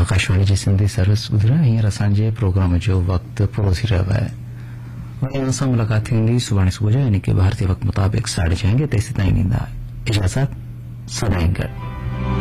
आकाशवाणी जी Sindhi service ॿुध रहा हींअर असांजे प्रोग्राम जो वक़्तु पूरो थी रहियो आहे। वरी असां मुलाक़ात थींदी सुभाणे सुबुह जो यानी कि भारतीय वक़्त मुताबिक़ 6:30 तेसीं ताईं ॾींदा इजाज़त। सदाईं गॾु।